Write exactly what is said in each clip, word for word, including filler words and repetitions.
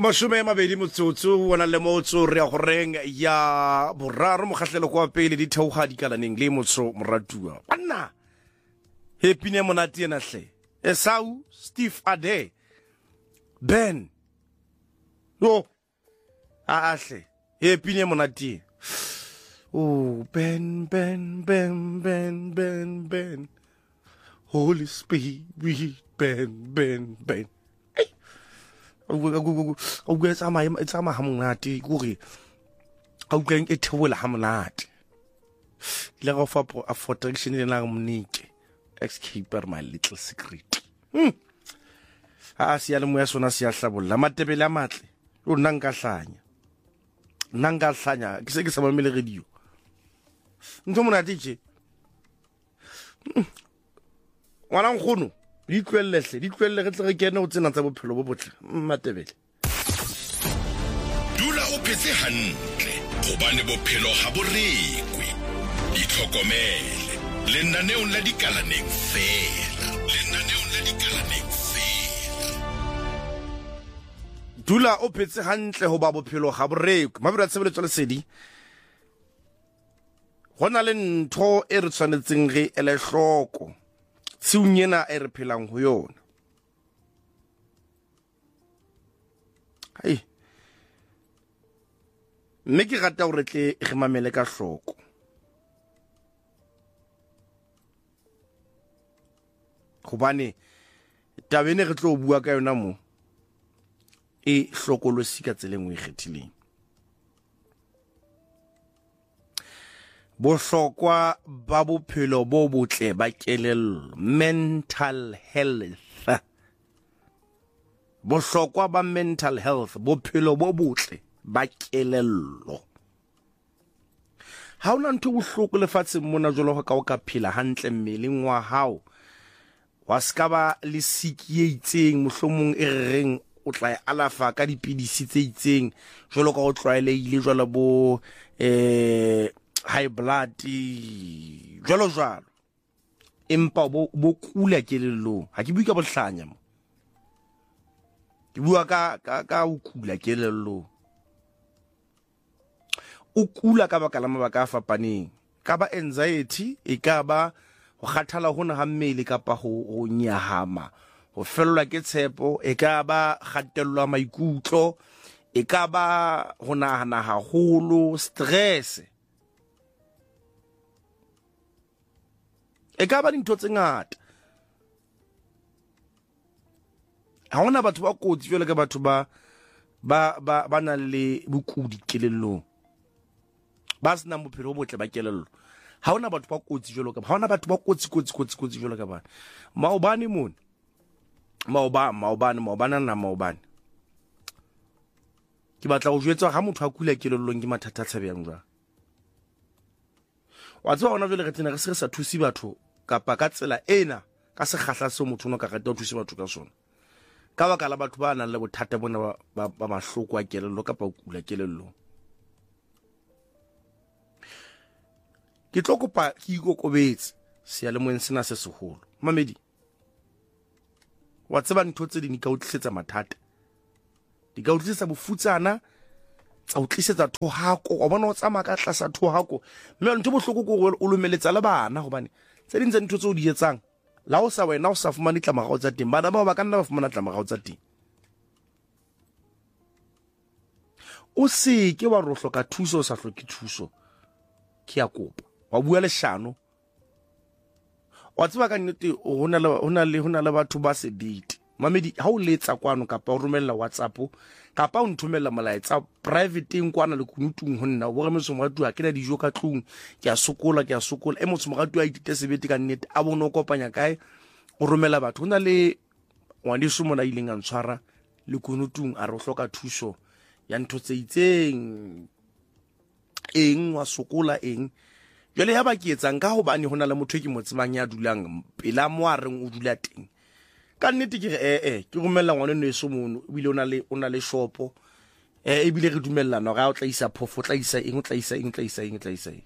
Mashome mabedi motsotso wana le motso re a goreng ya boraro mokgahlelo kwa pele di theoga di kalaneng le motso moratua banna happy ne monate ena hle Esau Steve Ade Ben yo a hle happy ne monate oh Ben Ben Ben Ben Ben Ben Holy Spirit Ben Ben Ben o go etsa ma etsa ma hamonate gore a utleng e theola hamonate le go fa a protection le na mnike escaper my little secret hm a sia le moya sona sia hlabolla matebele a matle o nna nka hlanya nna nka hlanya ke se ke sa mamele radio ntho monate tje wana nkgono di tlwellehle di tlwelle re tle re kene o tsena tsa bophelo bo botle matebele dula o phetse hantle gobane bophelo ga bo rekwe itlhokomele lenaneo la dikalaneng fela lenaneo la dikalaneng fela dula o phetse hantle go ba bophelo ga bo rekwe mabira tshebeletso le sedi gona le ntho e re tshwanetseng re ele hloko tsiunyena e re phelang ho yona hai mme ke rata hore tle re mamele ka hloko gobane tabene re tlo bua ka yona mo e hlokolosi ka tseleng o ikgethileng bohlokwa ba bophelo bo botle ba kelello mental health bohlokwa ba mental health bophelo bo botle ba kelello ha ona ntho bohloko lefatsheng mona jolo ka o ka phela hantle mmeleng wa hao wa ska ba le siki e itseng mohlomong e reng o tla alafa ka dipidisi tse itseng jolo ka o tlwaelehile jwalo bo eh high blood jalo jalo empa bo bo kula kelello ha ke bua ka bohlanya mo ke bua ka ka ka o kula kelello o kula ka baka la mabaka a fapaneng ka ba anxiety e ka ba go kgathala hona ha mmele kapa ho nyahama ho fellwa ke tshepo e ka ba kgatello ya maikutlo e ka ba ho nahana haholo stress e ka ba dintho tse ngata ha ona batho ba kotsi jwale ka batho ba ba ba ba na le bokudi kelellong ba sena bophelo bo botle ba kelello ha ona batho ba kotsi jwale ka ha ona batho ba kotsi kotsi kotsi kotsi jwale ka bana maobane mona maoba maobane maobana na maobane ke batla go jwetsa ha motho a kula kelellong ke mathata tshabeyang jwa wa tswa ona jwale re tsena re se re sa thusi batho kapa ka tsela ena ka se khahla se motho no ka rata o thusi batho ka sona ka baka la batho ba nang le bothata bona ba ba mahloko a kelello kapa o kula kelello ke tlo kopa ke ikokobetse se ya le moeng sena se seholo mamedi wa tseba ntho tse ding ka o tlisetsa mathata di ka o tlisetsa bofutsana tsa o tlisetsa thohako wa bona o tsama ka tlasa thohako mme ntho bohloko go o lomeletsa le bana gobane tse ding tse ntho tse o di etsang la o sa wena o sa fumana ditlamagao tsa teng bana ba ba ka nna ba fumana ditlamagao tsa teng o se ke wa ro hloka thuso o sa hloke thuso ke ya kopa wa bua le shano wa tseba ka nnete hona le hona le hona le batho ba se date mamedi ha o letsa kwano kapa o romella WhatsApp kapa o nthomella molaetsa private eng kwana le kunutung ho nna bo re motho mo gatua ke na dijo ka tlung ke a sokola ke a sokola e motho mo gatua a itite sebete ka nnete a bona o kopanya kae o romela batho hona le ngwane sumo na ileng a ntshwara le kunutung a re o hloka thuso ya ntho tse itseng eng wa sokola eng jole ya ba ke etsang ka hobane hona le motho ke motsimang ya dulang pela mo a reng o dula teng ka nnete ke eh eh ke romella ngwane no eso mono bile ona le ona le shopo eh e bile re dumellana ga o tla isa phofo tla isa eng o tla isa eng tla isa eng tla isa eng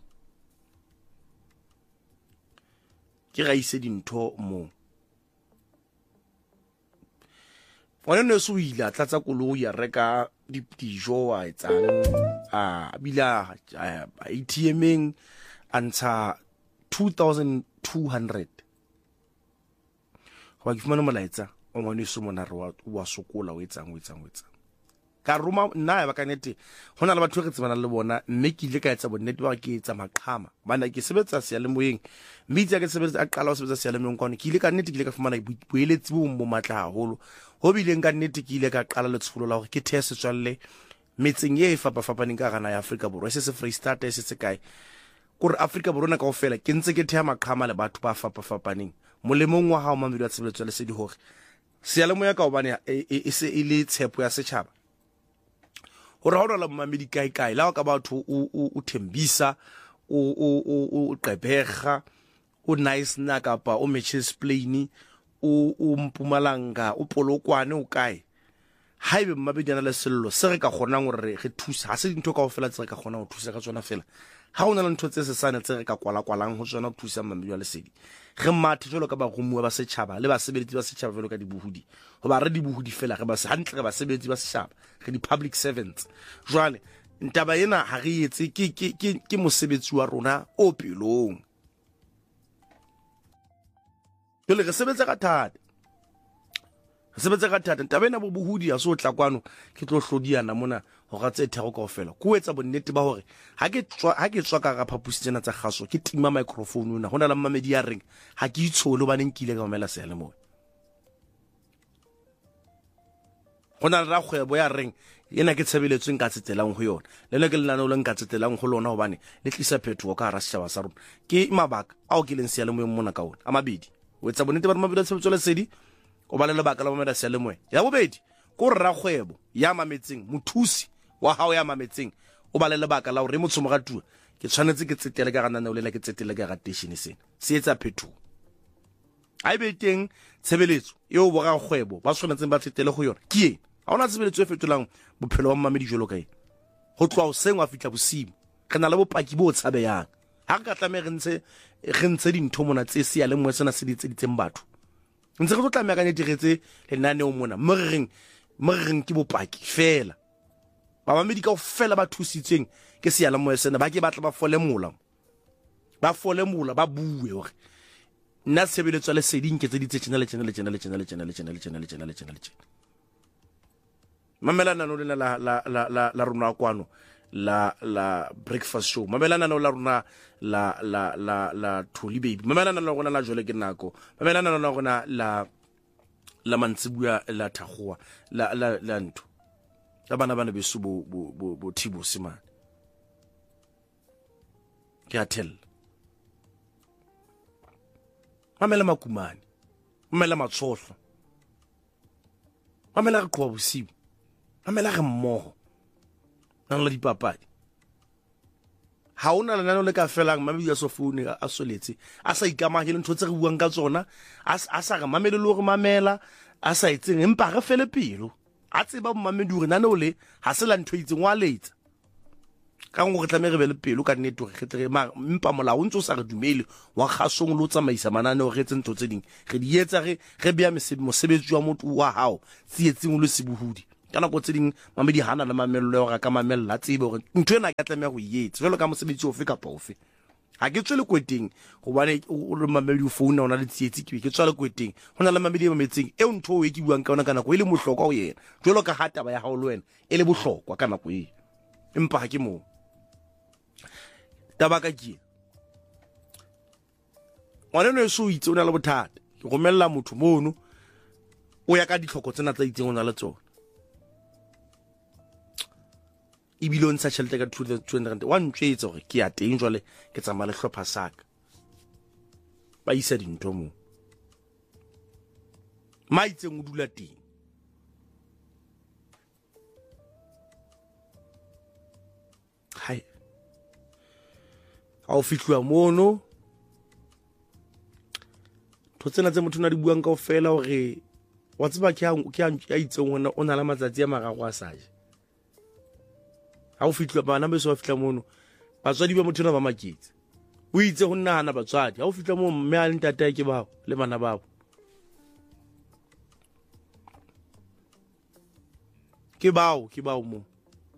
ke ga ise dintho mo Ngwana no se o ile a tlatsa koloi ya reka dijo a etsang a bila A T M-eng a ntsha two thousand two hundred go ke fumana molaetsa o ngwana se mona re wa sokola o etsang o etsang o etsang ka roma nna ya ba ka nete hona le batho re tsebana le bona mme ke ile ka etsa bonnete ba ke etsa maqhama bana ke sebetsa se ya le moyeng mme itse ke sebetsa a qala o sebetsa se ya le moyeng kwana ke ile ka nete ke ile ka fumana boeletsi bo mo matla haholo ho bile nka nete ke ile ka qala le tsholo la hore ke the se tswalle metseng ye fapa fapaneng ka gana ya Afrika Borwa se se Freestata se se kae kore Afrika Borwa na kaofela ke ntse ke thea maqhama le batho ba fapa fapaneng molemong wa hao mamedi wa tsebetso le se di hore se ya le moya ka obane e se ile tshepo ya setjhaba hore ha la mamedi kae kae la ka batho o thembisa o o o qebega o nice na kapa o matches plain o o Mpumalanga o Polokwane o kae haibe mabedi ana le sello se re ka kgonang hore re thusa ha se dintho kaofela tse re ka kgonang ho thusa ka tsona fela ha ona le ntho tse se sane tse re ka kwala kwalang ho tsona ho thusa mamedi wa lesedi re mathe jolo ka ba rumuwa ba setjhaba le ba sebeletsi ba setjhaba jolo ka dibuhudi ho ba re dibuhudi fela re ba se hantle re ba sebeletsi ba setjhaba re di public servants jwale ntaba ena ha re etse ke ke ke ke mosebetsi wa rona o pelong jole re sebetsa ka thata re sebetsa ka thata ntaba ena bo buhudi ya so tla kwano ke tlo hlodiana mona ho ga tse thero kaofela ko etsa bonnete ba hore ha ke tswa ha ke tswa ka ga phapusi tsena tsa kgaso ke tima microphone una hona la mamedi ya reng ha ke itsholo ba neng kile ka mamela se le mo hona ra kgwebo ya reng ena ke tshebeletsweng ka tsetelang ho yona le le ke lena no le nka tsetelang ho lona hobane le tlisa phetho ka ra setjhaba sa rona ke mabaka ao ke leng se le mo mona ka ona a mabedi o etsa bonnete ba mabedi a tshebetso le sedi o ba le lebaka la mamela se le mo ya bobedi ko ra kgwebo ya mametseng mothusi wa hao ya mametseng o ba le lebaka la hore motho mo gatua ke tshwanetse ke tsetele ka ganana o lela ke tsetele ka ga station sena se etsa phetho ai be teng tshebeletso eo bo ga kgwebo ba tshwanetseng ba tsetele go yona ke eng ha ona tshebeletso e fetolang bophelo ba mamedi jolo kae go tloa o sengwa fitla bosimo re na le bopaki bo tshabeyang ha re ka tlame re ntse re ntse dintho mona tse se ya le mo sena se ditse ditseng batho ntse re tlo tlamea ka netiretse lenaneo mona mo re reng mo re reng ke bopaki fela ba mamedi ka ofela ba thusitseng ke se ya le mo sena ba ke batla ba fole mola ba fole mola ba bue hore nna sebeletso le seding ke tse ditse tsena le tsena le tsena le tsena le tsena le tsena le tsena le tsena le tsena le tsena mamelana no la la la la la rona kwano la la breakfast show mamelana no la rona la la la la Thuli baby mamelana no rona la jole ke nako mamelana no rona la la mantsibuya la Thakgoa la la la ntho la bana bana besu bo bo bo thibo simane ke a tell mamela makumane mamela matsohlo mamela re qoba bosibo mamela re mmoho nang la dipapadi ha ona le nano le ka felang mamedi ya sofone a soletse a sa ikamage le ntho tse re buang ka tsona a sa re mamele le go mamela a sa itseng empa re fele pelo a tseba mamedi hore nano le ha se la ntho itseng wa letsa ka ngo re tlame re be le pelo ka nnete re kgetle empa molao ntse o sa re dumele wa kgasong lo tsamaisa manane o re etse ntho tse ding re di etsa re re bea mosebetsi wa motho wa hao tsietseng lo sebuhudi kana go tse ding mamedi hana le mamello ga ka mamella tsebe hore ntho ena ka tlamea go yetsa jalo ka mosebetsi ofe kapa ofe ha ke tswele kweteng go bane o le mamedi o founa ona le tsietsi ke ke tswele kweteng hona le mamedi e mametseng e ntho o e ke buang ka ona kana go ile mohlokwa o yena jalo ka hata ba ya hao le wena e le bohlokwa kana go e empa ha ke mo tabaka ke ona no so itse ona le bothata ke romella motho mono o ya ka ditlhoko tsena tsa itseng ona le tsona e bilon sa tšhelete ka two hundred wa ntšwetsa gore ke ya teng jwale ke tsamaya le hlopha saka ba isa dintho mo ma itseng o dula teng hai ha o fitlwa mono tho tsena tse motho na di buang ka ofela hore wa tseba ke a itseng ona o na la matsatsi a magago a saje ha o fitlwa bana be so fitla mono batswadi ba motho na ba maketse o itse go nna hana batswadi ha o fitlwa mo mme a le ntata ke bao le bana bao ke bao ke bao mo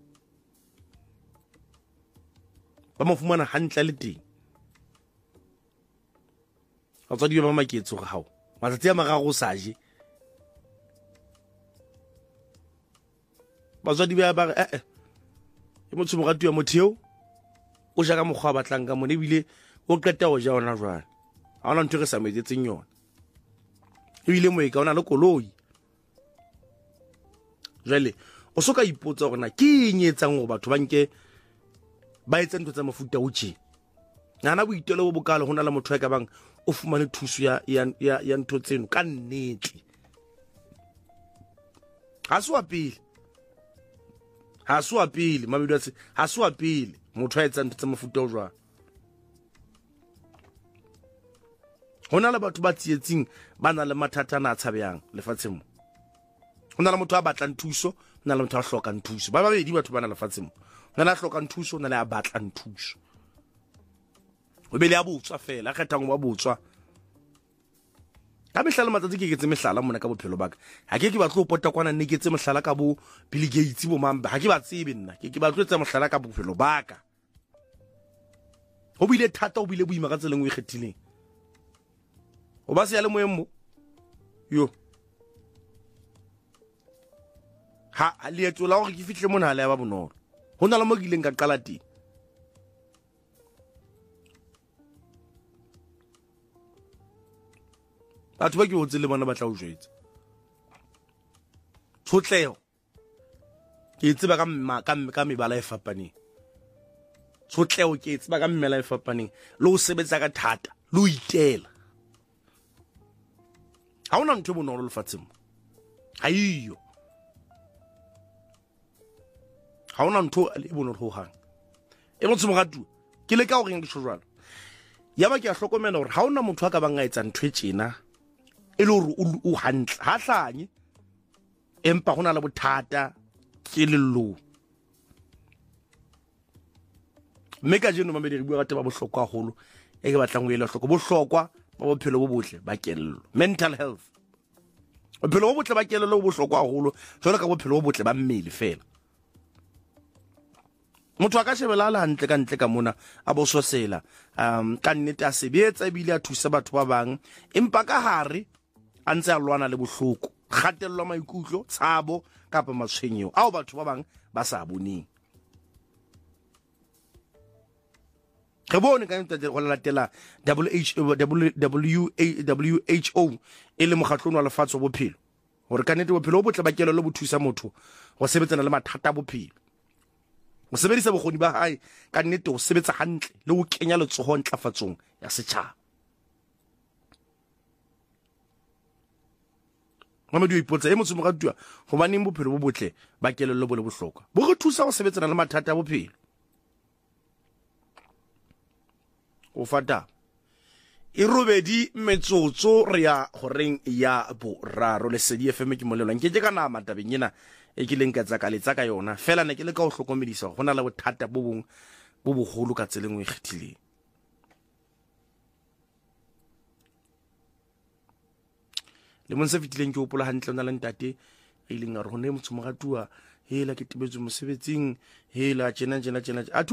ba mo fumana hantle le teng batswadi ba maketso ga hao matsatsi a magago sa je batswadi ba ba eh eh e motho mo gatu ya motheo o ja ka mogwa batlang ka mone bile o qeta go ja ona jwana a ona ntho re sa metsetseng yona e bile mo e ka ona le koloi jale o soka ipotsa gore na ke nyetsang go batho ba nke ba etsa ntho tsa mafuta o tje nana bo itelo bo bokalo hona la motho ya ka bang o fumane thuso ya ya ya ntho tseno ka nnete ha se wa pele ha se wa pele mabedu a se ha se wa pele motho a etsa ntho tsa mafuta o jwa hona le batho ba tsietsing ba na le mathata na tshabeyang lefatsheng mo hona le motho a batlang thuso hona le motho a hlokang thuso ba babedi batho ba na lefatsheng mo hona le a hlokang thuso hona le a batlang thuso o be le a botswa fela a kgethang ba botswa ka mehlala matsatsi ke ketse mehlala mona ka bophelo baka ha ke ke ba tlo pota kwana nne ke tse mehlala ka bo Bill Gates bo mamba ha ke ba tsebe nna ke ke ba tlo tse mehlala ka bophelo baka ho bile thata o bile boima ka tseleng o ikgethileng o ba se ya le moemo yo ha leeto la gore ke fihle mona la ya ba bonolo hona le mo ke ileng ka qala teng batho ba ke o tsele bona ba tla o jwetsa tshotleo ke tseba ka ka ka mebala e fapaneng tshotleo ke tseba ka mmela e fapaneng le o sebetsa ka thata le o itela ha ona ntho bonolo le fatseng ha iyo ha ona ntho le bonolo ho hang e motho mo gatu ke le ka o reng ditshojwana ya ba ke a hlokomela hore ha ona motho a ka banga etsa ntho e tsena e le hore o hantle ha hlanye empa hona le bothata ke lello mme ka jeno mamedi re bua ka taba bohlokwa haholo e ke batlang go ela hloko bohlokwa ba bophelo bo botle ba kelello mental health bophelo bo botle ba kelello bo bohlokwa haholo jwalo ka bophelo bo botle ba mmele fela motho a ka shebela la hantle ka ntle ka mona a bo sosela um ka nnete a sebetsa ebile a thusa batho ba bang empa ka hare a ntse a lwana le bohloko kgatello maikutlo tshabo kapa matshwenyeo ao batho ba bang ba sa boneng re bone ka ntse go latela W H O e le mogatlong wa lefatshe wa bophelo gore ka nnete bophelo bo botle ba kelello bo thusa motho go sebetsana le mathata a bophelo o sebedisa bokgoni ba hae ka nnete o sebetsa hantle le o kenya letsoho ntlafatsong ya setjhaba Mamedi o ipotsa e motho mo gatua go baneng bophelo bo botle ba kelello bo le bohlokwa bo re thusa go sebetsana le mathata a bophelo o fata e robedi metsotso re ya goreng ya boraro le sedi F M ke molelo nke ke kana matabeng ena e ke leng ka tsaka letsa ka yona fela ne ke le ka o hlokomedisa gona le bothata bo bong bo bogolo ka tseleng o ikgethileng le monse fitileng ke opola hantle ona le ntate e ileng a re go ne motho mo gatua hela ke tibetse mosebetsing hela tjena tjena tjena